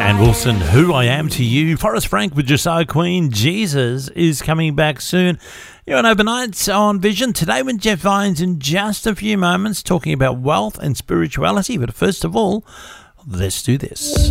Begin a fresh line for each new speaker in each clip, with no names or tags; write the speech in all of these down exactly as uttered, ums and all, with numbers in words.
And Wilson, Who I Am to You. Forrest Frank with Josiah Queen. Jesus is coming back soon. You're on Overnights on Vision. Today with Jeff Vines in just a few moments, talking about wealth and spirituality. But first of all, let's do this.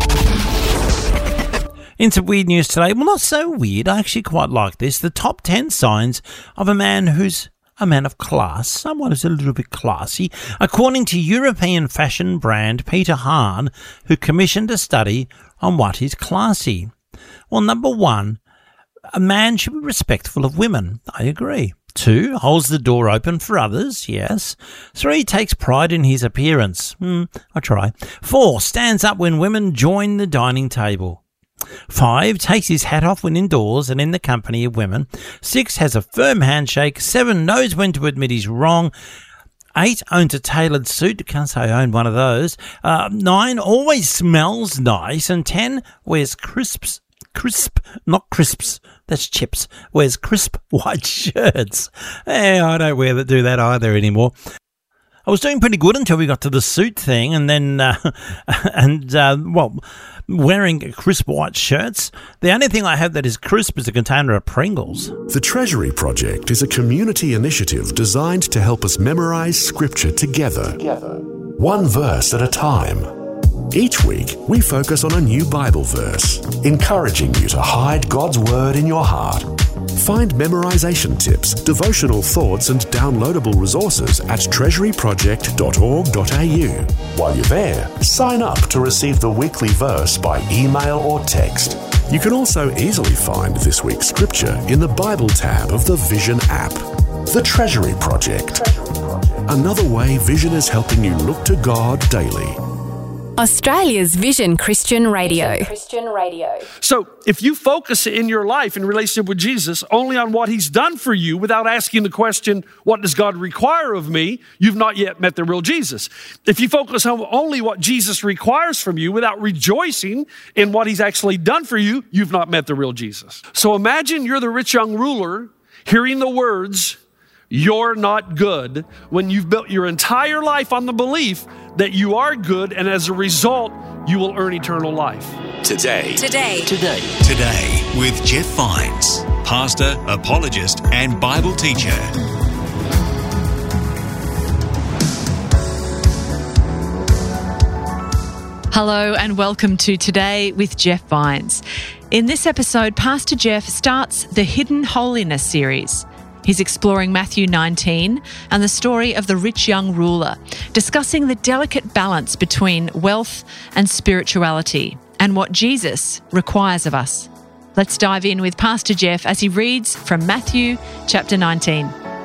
Into weird news today. Well, not so weird. I actually quite like this. The top ten signs of a man who's a man of class, someone who's a little bit classy, according to European fashion brand Peter Hahn, who commissioned a study on what is classy. Well, number one, a man should be respectful of women. I agree. Two, holds the door open for others. Yes. Three, takes pride in his appearance. Hmm, I try. Four, stands up when women join the dining table. Five, takes his hat off when indoors and in the company of women. Six, has a firm handshake. Seven, knows when to admit he's wrong. Eight, owns a tailored suit. Can't say I own one of those. Uh, nine, always smells nice. And ten, wears crisps. Crisp, not crisps. That's chips. Wears crisp white shirts. Eh, I don't wear that, do that either anymore. I was doing pretty good until we got to the suit thing, and then, uh, and uh, well, wearing crisp white shirts. The only thing I have that is crisp is a container of Pringles.
The Treasury Project is a community initiative designed to help us memorize Scripture together, together. one verse at a time. Each week, we focus on a new Bible verse, encouraging you to hide God's Word in your heart. Find memorization tips, devotional thoughts, and downloadable resources at treasury project dot org dot a u. While you're there, sign up to receive the weekly verse by email or text. You can also easily find this week's scripture in the Bible tab of the Vision app. The Treasury Project. Another way Vision is helping you look to God daily.
Australia's Vision Christian Radio.
Vision Christian Radio.
So if you focus in your life in relationship with Jesus only on what he's done for you without asking the question, what does God require of me? You've not yet met the real Jesus. If you focus on only what Jesus requires from you without rejoicing in what he's actually done for you, you've not met the real Jesus. So imagine you're the rich young ruler hearing the words, "You're not good," when you've built your entire life on the belief that you are good, and as a result, you will earn eternal life.
Today.
Today.
Today.
Today with Jeff Vines, pastor, apologist, and Bible teacher.
Hello and welcome to Today with Jeff Vines. In this episode, Pastor Jeff starts the Hidden Holiness series. He's exploring Matthew nineteen and the story of the rich young ruler, discussing the delicate balance between wealth and spirituality and what Jesus requires of us. Let's dive in with Pastor Jeff as he reads from Matthew chapter nineteen.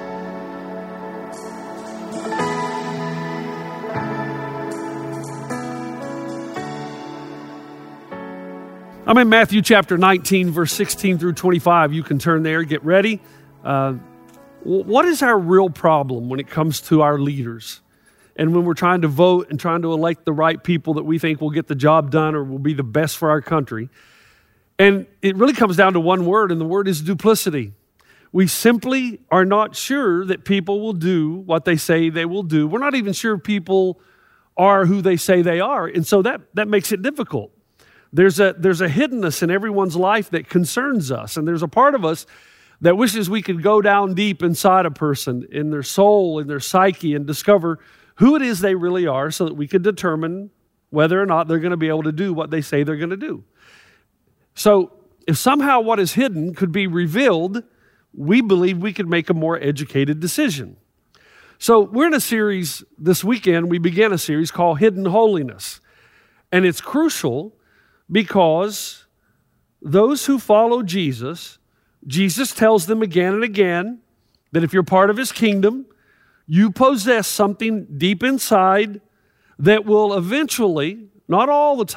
I'm in Matthew chapter nineteen, verse sixteen through twenty-five. You can turn there, get ready. Uh, what is our real problem when it comes to our leaders? And when we're trying to vote and trying to elect the right people that we think will get the job done or will be the best for our country? And it really comes down to one word, and the word is duplicity. We simply are not sure that people will do what they say they will do. We're not even sure people are who they say they are. And so that, that makes it difficult. There's a, there's a hiddenness in everyone's life that concerns us. And there's a part of us that wishes we could go down deep inside a person, in their soul, in their psyche, and discover who it is they really are so that we can determine whether or not they're going to be able to do what they say they're going to do. So if somehow what is hidden could be revealed, we believe we could make a more educated decision. So we're in a series this weekend. We began a series called Hidden Holiness. And it's crucial because those who follow Jesus, Jesus tells them again and again that if you're part of his kingdom, you possess something deep inside that will eventually, not all the time,